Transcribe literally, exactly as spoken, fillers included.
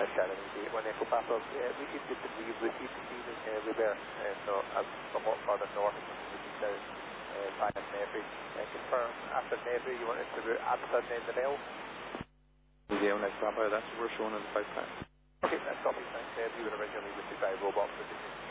Charlie, when they come back up, uh, we did the, we received the season uh, Rivera, uh, so uh, somewhat further north, which is south, uh, back at Maybury. Uh, confirm after Maybury, you want us to add that in the mail? Yeah, next vampire, that's what we're showing in the pipe plan. Okay, that's copy. Thanks. Uh, we would originally with the guy robot for the